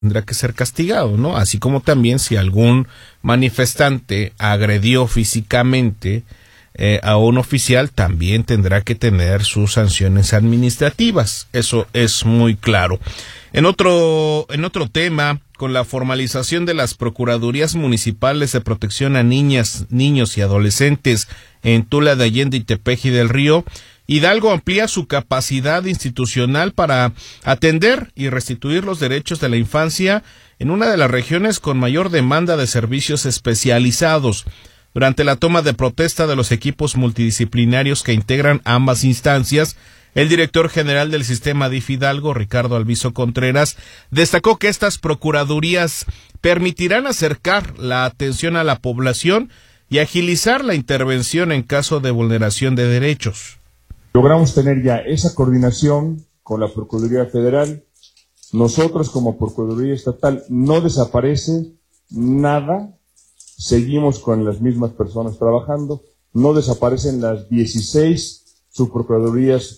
tendrá que ser castigado, ¿no? Así como también si algún manifestante agredió físicamente a un oficial, también tendrá que tener sus sanciones administrativas. Eso es muy claro. En otro tema, con la formalización de las Procuradurías Municipales de Protección a Niñas, Niños y Adolescentes en Tula de Allende y Tepeji del Río, Hidalgo amplía su capacidad institucional para atender y restituir los derechos de la infancia en una de las regiones con mayor demanda de servicios especializados. Durante la toma de protesta de los equipos multidisciplinarios que integran ambas instancias, el director general del sistema DIF Hidalgo, Ricardo Alviso Contreras, destacó que estas procuradurías permitirán acercar la atención a la población y agilizar la intervención en caso de vulneración de derechos. Logramos tener ya esa coordinación con la Procuraduría Federal. Nosotros como Procuraduría Estatal no desaparece nada, seguimos con las mismas personas trabajando, no desaparecen las 16 subprocuradurías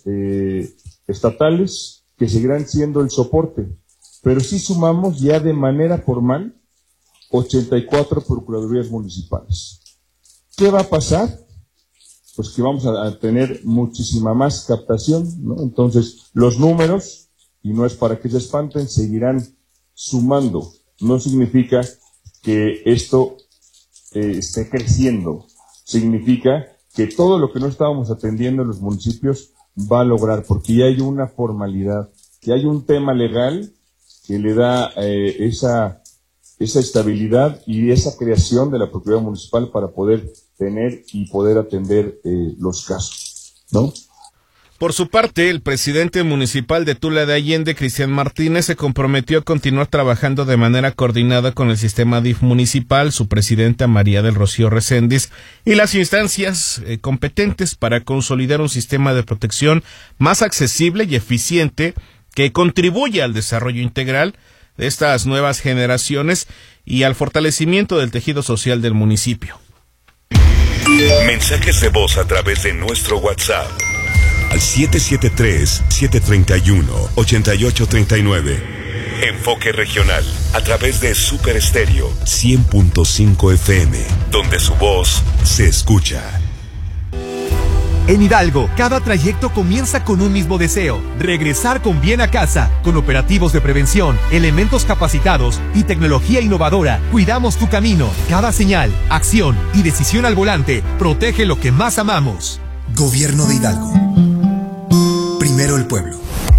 estatales que seguirán siendo el soporte, pero sí sumamos ya de manera formal 84 procuradurías municipales. ¿Qué va a pasar? Pues que vamos a tener muchísima más captación, ¿no? Entonces, los números, y no es para que se espanten, seguirán sumando. No significa que esto esté creciendo. Significa que todo lo que no estábamos atendiendo en los municipios va a lograr, porque ya hay una formalidad, ya hay un tema legal que le da esa estabilidad y esa creación de la Procuraduría Municipal para poder tener y poder atender los casos, ¿no? Por su parte, el presidente municipal de Tula de Allende, Cristian Martínez, se comprometió a continuar trabajando de manera coordinada con el sistema DIF municipal, su presidenta María del Rocío Reséndiz y las instancias competentes para consolidar un sistema de protección más accesible y eficiente que contribuya al desarrollo integral de estas nuevas generaciones y al fortalecimiento del tejido social del municipio. Mensajes de voz a través de nuestro WhatsApp al 773-731-8839. Enfoque regional a través de Super Estéreo 100.5 FM, donde su voz se escucha. En Hidalgo, cada trayecto comienza con un mismo deseo: regresar con bien a casa. Con operativos de prevención, elementos capacitados y tecnología innovadora, cuidamos tu camino. Cada señal, acción y decisión al volante protege lo que más amamos. Gobierno de Hidalgo. Primero el pueblo.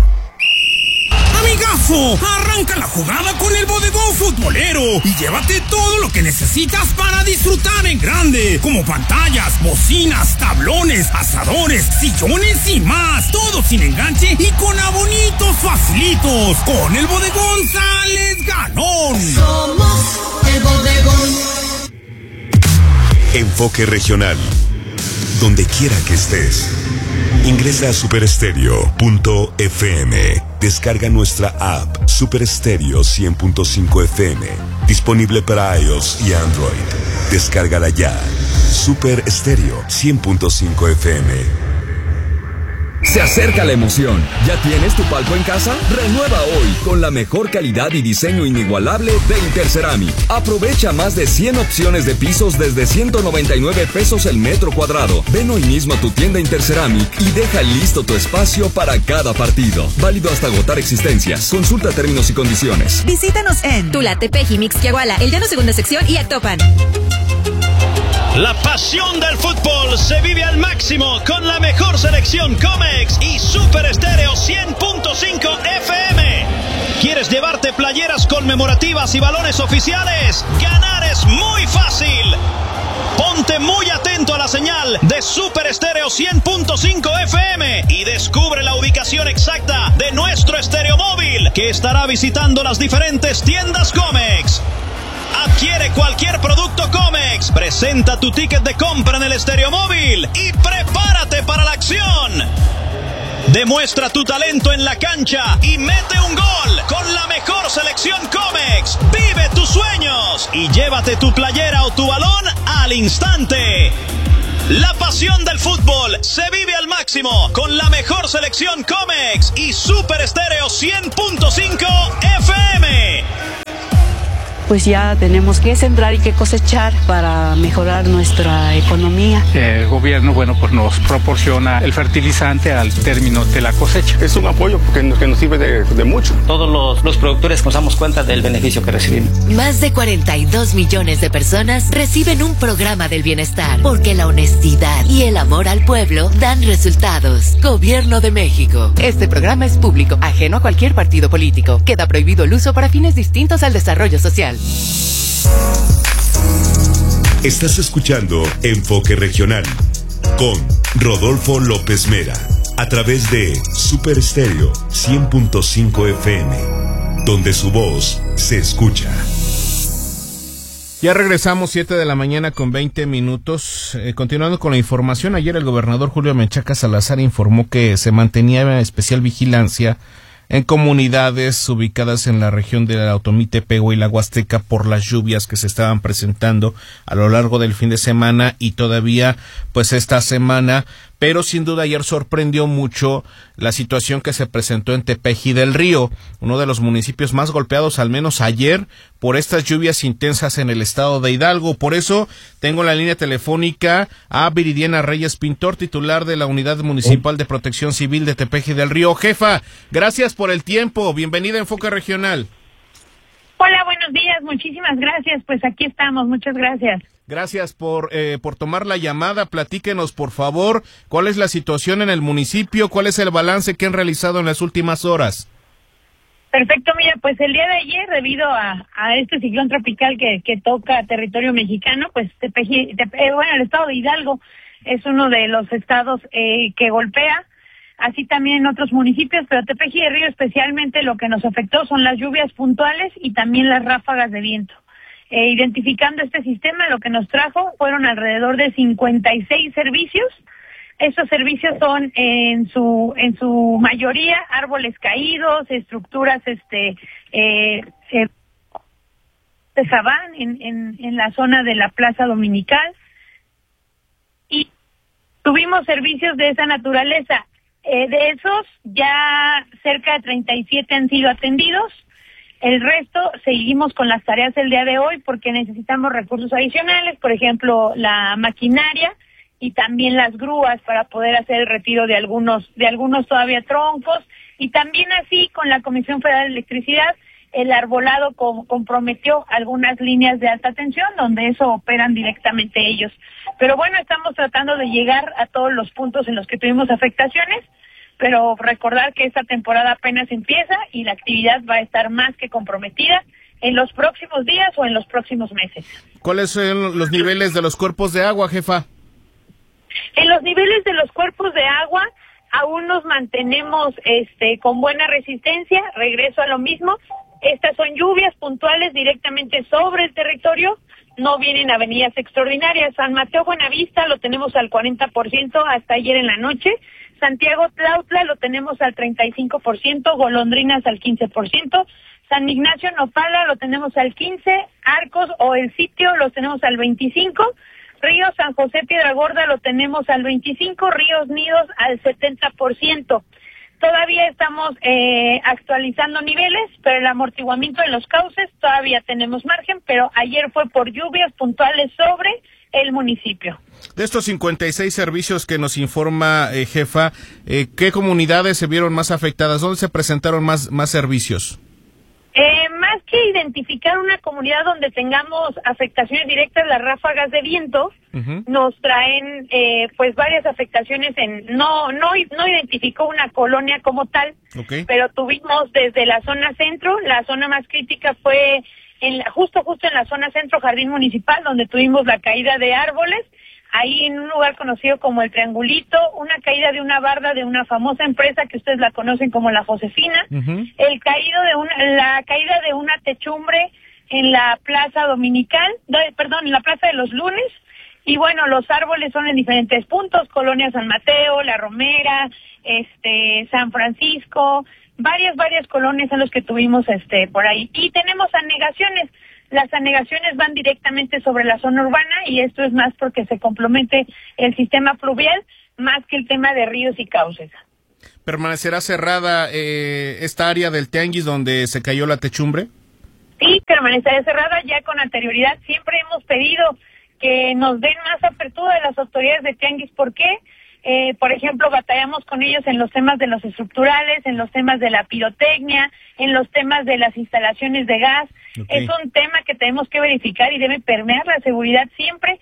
¡Amigazo! Arranca la jugada con el Bodegón Futbolero y llévate todo lo que necesitas para disfrutar en grande, como pantallas, bocinas, tablones, asadores, sillones y más. Todo sin enganche y con abonitos facilitos. Con el Bodegón sales ganón. Somos el Bodegón. Enfoque regional. Donde quiera que estés, ingresa a superestereo.fm. Descarga nuestra app Super Estéreo 100.5 FM, disponible para iOS y Android. Descárgala ya. Super Estéreo 100.5 FM. Se acerca la emoción. ¿Ya tienes tu palco en casa? Renueva hoy con la mejor calidad y diseño inigualable de Interceramic. Aprovecha más de 100 opciones de pisos desde 199 pesos el metro cuadrado. Ven hoy mismo a tu tienda Interceramic y deja listo tu espacio para cada partido. Válido hasta agotar existencias. Consulta términos y condiciones. Visítanos en Tula, Tepeji, Mixquiahuala, El Llano Segunda Sección y Actopan. La pasión del fútbol se vive al máximo con la mejor selección Comex y Super Estéreo 100.5 FM. ¿Quieres llevarte playeras conmemorativas y balones oficiales? Ganar es muy fácil. Ponte muy atento a la señal de Super Estéreo 100.5 FM y descubre la ubicación exacta de nuestro estéreo móvil, que estará visitando las diferentes tiendas Comex. Adquiere cualquier producto Comex, presenta tu ticket de compra en el estéreo móvil y prepárate para la acción. Demuestra tu talento en la cancha y mete un gol con la mejor selección Comex. Vive tus sueños y llévate tu playera o tu balón al instante. La pasión del fútbol se vive al máximo con la mejor selección Comex y Super Estéreo 100.5 FM. Pues ya tenemos que sembrar y que cosechar para mejorar nuestra economía. El gobierno, pues nos proporciona el fertilizante al término de la cosecha. Es un apoyo que nos sirve de mucho. Todos los productores nos damos cuenta del beneficio que recibimos. Más de 42 millones de personas reciben un programa del bienestar, porque la honestidad y el amor al pueblo dan resultados. Gobierno de México. Este programa es público, ajeno a cualquier partido político. Queda prohibido el uso para fines distintos al desarrollo social. Estás escuchando Enfoque Regional con Rodolfo López Mera a través de Super Estéreo 100.5 FM, donde su voz se escucha. Ya regresamos, 7 de la mañana con 20 minutos. Continuando con la información, ayer el gobernador Julio Menchaca Salazar informó que se mantenía especial vigilancia en comunidades ubicadas en la región del Otomí, Tepehue y la Huasteca por las lluvias que se estaban presentando a lo largo del fin de semana y todavía pues esta semana, pero sin duda ayer sorprendió mucho la situación que se presentó en Tepeji del Río, uno de los municipios más golpeados, al menos ayer, por estas lluvias intensas en el estado de Hidalgo. Por eso tengo en la línea telefónica a Viridiana Reyes Pintor, titular de la Unidad Municipal de Protección Civil de Tepeji del Río. Jefa, gracias por el tiempo, bienvenida a Enfoque Regional. Hola, buenos días, muchísimas gracias, pues aquí estamos, muchas gracias. Gracias por tomar la llamada. Platíquenos, por favor, cuál es la situación en el municipio, cuál es el balance que han realizado en las últimas horas. Perfecto, mira, pues el día de ayer, debido a este ciclón tropical que toca territorio mexicano, pues el estado de Hidalgo es uno de los estados que golpea, así también en otros municipios, pero Tepeji del Río especialmente lo que nos afectó son las lluvias puntuales y también las ráfagas de viento. Identificando este sistema, lo que nos trajo fueron alrededor de 56 servicios. Estos servicios son en su mayoría árboles caídos, estructuras de jabán en la zona de la Plaza Dominical, y tuvimos servicios de esa naturaleza. De esos, ya cerca de 37 han sido atendidos. El resto seguimos con las tareas del día de hoy porque necesitamos recursos adicionales, por ejemplo, la maquinaria y también las grúas para poder hacer el retiro de algunos todavía troncos, y también así con la Comisión Federal de Electricidad el arbolado comprometió algunas líneas de alta tensión donde eso operan directamente ellos. Pero bueno, estamos tratando de llegar a todos los puntos en los que tuvimos afectaciones, pero recordar que esta temporada apenas empieza y la actividad va a estar más que comprometida en los próximos días o en los próximos meses. ¿Cuáles son los niveles de los cuerpos de agua, jefa? En los niveles de los cuerpos de agua aún nos mantenemos con buena resistencia. Regreso a lo mismo, estas son lluvias puntuales directamente sobre el territorio, no vienen avenidas extraordinarias. San Mateo Buenavista lo tenemos al 40% hasta ayer en la noche, Santiago Tlautla lo tenemos al 35%, Golondrinas al 15%, San Ignacio Nopala lo tenemos al 15%, Arcos o El Sitio los tenemos al 25%, Río San José Piedragorda lo tenemos al 25%, Ríos Nidos al 70%. Todavía estamos actualizando niveles, pero el amortiguamiento de los cauces todavía tenemos margen, pero ayer fue por lluvias puntuales sobre el municipio. De estos 56 servicios que nos informa, jefa, ¿qué comunidades se vieron más afectadas? ¿Dónde se presentaron más servicios? Más que identificar una comunidad donde tengamos afectaciones directas, las ráfagas de viento nos traen pues varias afectaciones. No identificó una colonia como tal, pero tuvimos desde la zona centro, la zona más crítica fue justo en la zona centro, Jardín Municipal, donde tuvimos la caída de árboles, ahí en un lugar conocido como el Triangulito, una caída de una barda de una famosa empresa que ustedes la conocen como la Josefina, la caída de una techumbre en la Plaza Dominical, en la Plaza de los Lunes, y bueno, los árboles son en diferentes puntos, Colonia San Mateo, La Romera, San Francisco, varias colonias en los que tuvimos por ahí. Y tenemos anegaciones. las anegaciones van directamente sobre la zona urbana y esto es más porque se compromete el sistema fluvial más que el tema de ríos y cauces. ¿Permanecerá cerrada esta área del tianguis donde se cayó la techumbre? Sí, permanecerá cerrada ya con anterioridad. Siempre hemos pedido que nos den más apertura de las autoridades de tianguis. ¿Por qué? Por ejemplo, batallamos con ellos en los temas de los estructurales, en los temas de la pirotecnia, en los temas de las instalaciones de gas. Okay. Es un tema que tenemos que verificar y debe permear la seguridad siempre.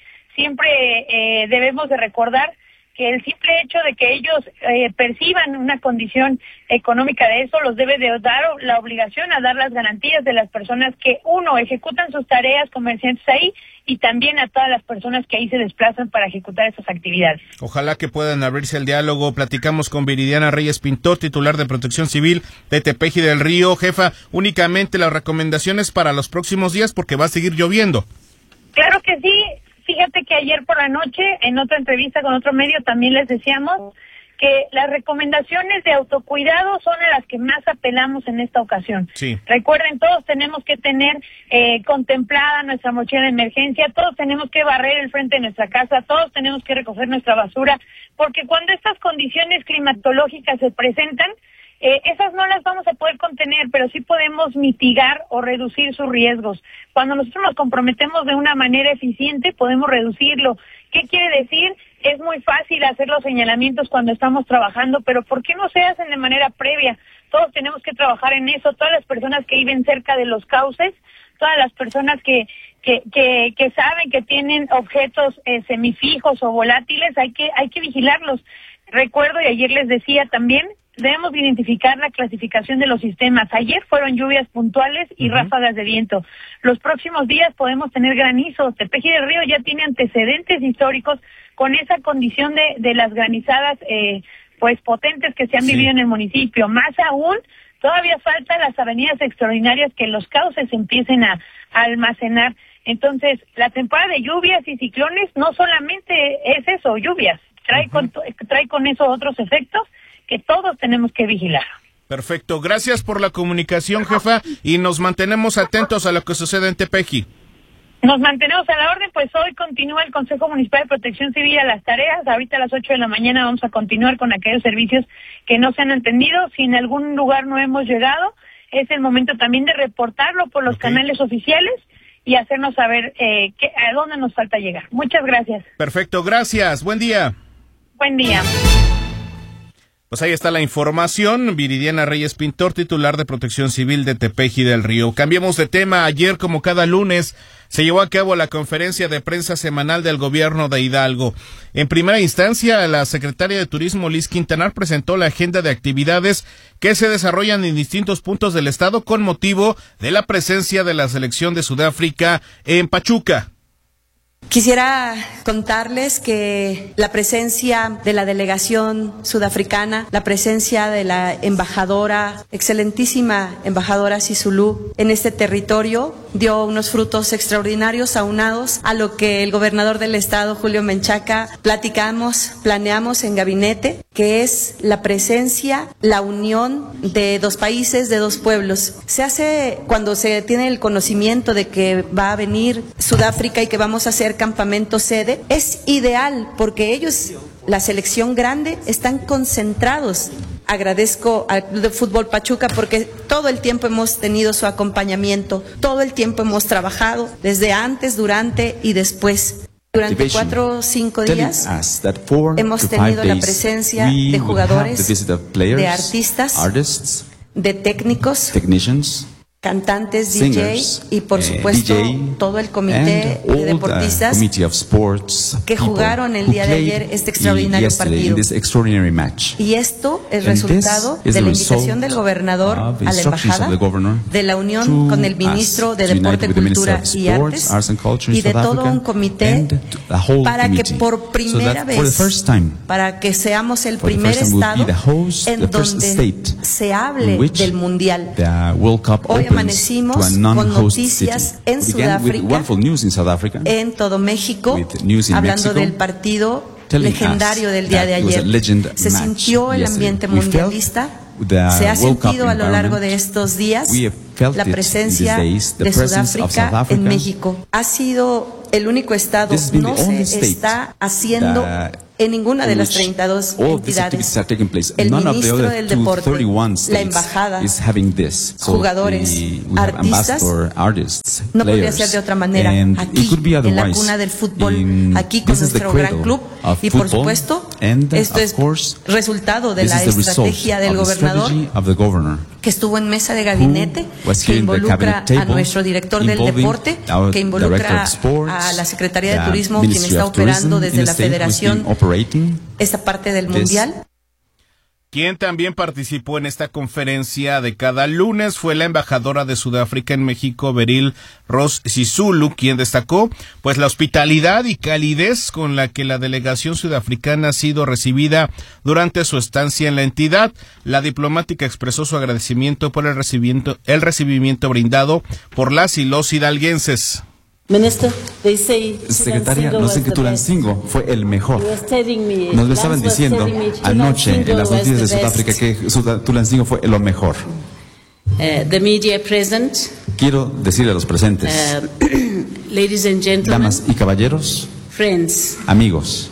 Debemos de recordar que el simple hecho de que ellos perciban una condición económica de eso los debe de dar la obligación a dar las garantías de las personas que, uno, ejecutan sus tareas comerciantes ahí y también a todas las personas que ahí se desplazan para ejecutar esas actividades. Ojalá que puedan abrirse el diálogo. Platicamos con Viridiana Reyes Pintor, titular de Protección Civil de Tepeji del Río. Jefa, únicamente las recomendaciones para los próximos días porque va a seguir lloviendo. Claro que sí. Fíjate que ayer por la noche, en otra entrevista con otro medio, también les decíamos que las recomendaciones de autocuidado son a las que más apelamos en esta ocasión. Sí. Recuerden, todos tenemos que tener contemplada nuestra mochila de emergencia, todos tenemos que barrer el frente de nuestra casa, todos tenemos que recoger nuestra basura, porque cuando estas condiciones climatológicas se presentan, esas no las vamos a poder contener, pero sí podemos mitigar o reducir sus riesgos. Cuando nosotros nos comprometemos de una manera eficiente, podemos reducirlo. ¿Qué quiere decir? Es muy fácil hacer los señalamientos cuando estamos trabajando, pero ¿por qué no se hacen de manera previa? Todos tenemos que trabajar en eso, todas las personas que viven cerca de los cauces, todas las personas que saben que tienen objetos semifijos o volátiles, hay que vigilarlos. Recuerdo, y ayer les decía también, debemos identificar la clasificación de los sistemas. Ayer fueron lluvias puntuales y ráfagas de viento. Los próximos días podemos tener granizo. Tepeji del Río ya tiene antecedentes históricos con esa condición de las granizadas potentes que se han vivido en el municipio. Más aún, todavía faltan las avenidas extraordinarias que los cauces empiecen a almacenar. Entonces, la temporada de lluvias y ciclones no solamente es eso, lluvias. Trae con eso otros efectos que todos tenemos que vigilar. Perfecto, gracias por la comunicación, jefa, y nos mantenemos atentos a lo que sucede en Tepeji. Nos mantenemos a la orden, pues hoy continúa el Consejo Municipal de Protección Civil a las tareas. Ahorita a las 8 de la mañana vamos a continuar con aquellos servicios que no se han entendido. Si en algún lugar no hemos llegado, es el momento también de reportarlo por los canales oficiales y hacernos saber a dónde nos falta llegar. Muchas gracias. Perfecto, gracias. Buen día. Buen día. Pues ahí está la información. Viridiana Reyes Pintor, titular de Protección Civil de Tepeji del Río. Cambiamos de tema. Ayer, como cada lunes, se llevó a cabo la conferencia de prensa semanal del gobierno de Hidalgo. En primera instancia, la secretaria de Turismo, Liz Quintanar, presentó la agenda de actividades que se desarrollan en distintos puntos del estado con motivo de la presencia de la selección de Sudáfrica en Pachuca. Quisiera contarles que la presencia de la delegación sudafricana, la presencia de la embajadora, excelentísima embajadora Sisulu en este territorio dio unos frutos extraordinarios aunados a lo que el gobernador del estado, Julio Menchaca, planeamos en gabinete, que es la presencia, la unión de dos países, de dos pueblos. Se hace cuando se tiene el conocimiento de que va a venir Sudáfrica y que vamos a hacer campamento sede, es ideal porque ellos, la selección grande, están concentrados. Agradezco al Club de Fútbol Pachuca porque todo el tiempo hemos tenido su acompañamiento, todo el tiempo hemos trabajado, desde antes, durante y después. Durante 4 o 5 días hemos tenido la presencia de jugadores, de artistas, de técnicos, cantantes, DJs y por supuesto todo el comité de deportistas que jugaron el día de ayer este extraordinario partido. Y esto es resultado de la invitación del gobernador a la embajada, de la unión con el ministro de Deporte, Cultura y Artes y de todo un comité para que por primera vez, para que seamos el primer estado en donde se hable del Mundial. Hoy amanecimos con noticias en Sudáfrica, en todo México, hablando del partido legendario del día de ayer. Se sintió el ambiente mundialista Se ha sentido a lo largo de estos días la presencia de Sudáfrica en México. Ha sido el único estado, no se está haciendo en ninguna de las 32 entidades. El ministro del Deporte, la embajada, jugadores, artistas, no podría ser de otra manera. Aquí, en la cuna del fútbol, aquí con nuestro gran club. Y por supuesto, esto es resultado de la estrategia del gobernador, que estuvo en mesa de gabinete, que involucra a nuestro director del deporte, que involucra a la Secretaría de Turismo, quien está operando desde la Federación esta parte del Mundial. Quien también participó en esta conferencia de cada lunes fue la embajadora de Sudáfrica en México, Beryl Ross Sisulu, quien destacó pues la hospitalidad y calidez con la que la delegación sudafricana ha sido recibida durante su estancia en la entidad. La diplomática expresó su agradecimiento por el recibimiento brindado por las y los hidalguenses. Secretaria, nos dicen que Tulancingo fue el mejor. Nos lo estaban diciendo anoche en las noticias de Sudáfrica que Tulancingo fue lo mejor. Quiero decirle a los presentes, damas y caballeros, amigos,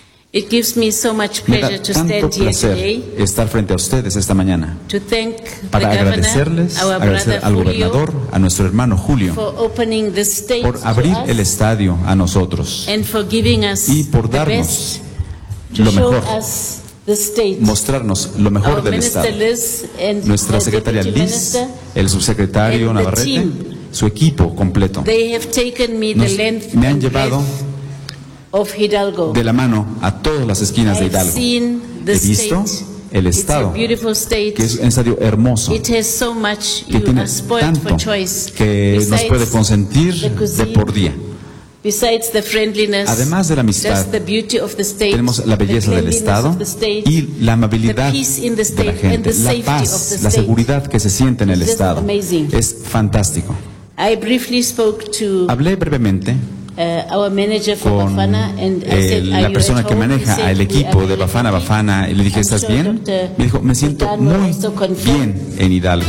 me da tanto placer estar frente a ustedes esta mañana para agradecer al gobernador, a nuestro hermano Julio, por abrir el estadio a nosotros y por darnos lo mejor, mostrarnos lo mejor del estado. Nuestra secretaria Liz, el subsecretario Navarrete, su equipo completo, me han llevado de la mano a todas las esquinas de Hidalgo. He visto el estado, que es un estadio hermoso, que tiene tanto que nos puede consentir de por día. Además de la amistad, tenemos la belleza del estado y la amabilidad de la gente, la paz, la seguridad que se siente en el estado. Es fantástico. Hablé brevemente con la persona que maneja el equipo de Bafana, y le dije, ¿estás bien? Me dijo, me siento muy bien en Hidalgo.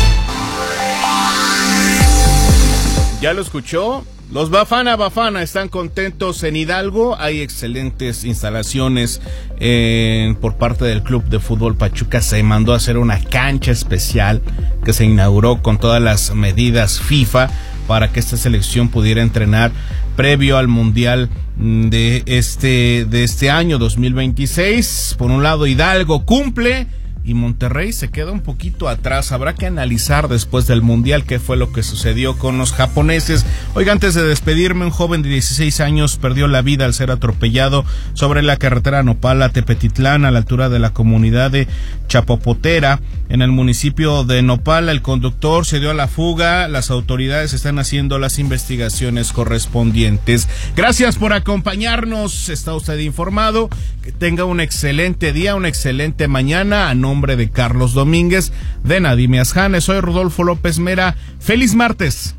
¿Ya lo escuchó? Los Bafana están contentos en Hidalgo. Hay excelentes instalaciones por parte del Club de Fútbol Pachuca. Se mandó a hacer una cancha especial que se inauguró con todas las medidas FIFA para que esta selección pudiera entrenar previo al Mundial de este año 2026. Por un lado, Hidalgo cumple y Monterrey se queda un poquito atrás. Habrá que analizar después del Mundial qué fue lo que sucedió con los japoneses. Oiga, antes de despedirme, un joven de 16 años perdió la vida al ser atropellado sobre la carretera Nopala-Tepetitlán, a la altura de la comunidad de Chapopotera, en el municipio de Nopala. El conductor se dio a la fuga. Las autoridades están haciendo las investigaciones correspondientes. Gracias por acompañarnos. Está usted informado. Que tenga un excelente día, una excelente mañana. A nombre de Carlos Domínguez, de Nadime Asjane, soy Rodolfo López Mera. ¡Feliz martes!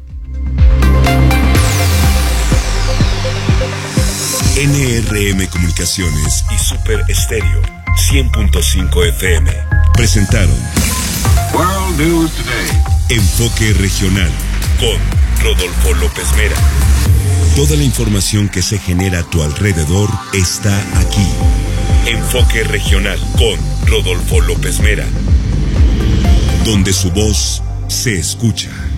NRM Comunicaciones y Super Estéreo 100.5 FM presentaron World News Today. Enfoque Regional con Rodolfo López Mera. Toda la información que se genera a tu alrededor está aquí. Enfoque Regional con Rodolfo López Mera, donde su voz se escucha.